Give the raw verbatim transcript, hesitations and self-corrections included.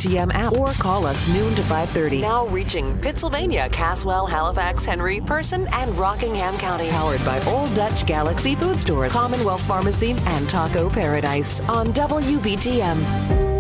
T M app or call us noon to five thirty. Now reaching Pittsylvania, Caswell, Halifax, Henry, Person, and Rockingham counties. Powered by Old Dutch Galaxy Food Stores, Commonwealth Pharmacy, and Taco Paradise on W B T M.